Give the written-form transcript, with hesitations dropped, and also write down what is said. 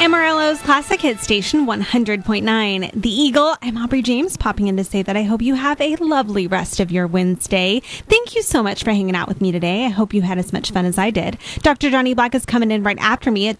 Amarillo's Classic Hit Station 100.9. The Eagle. I'm Aubrey James, popping in to say that I hope you have a lovely rest of your Wednesday. Thank you so much for hanging out with me today. I hope you had as much fun as I did. Dr. Johnny Black is coming in right after me at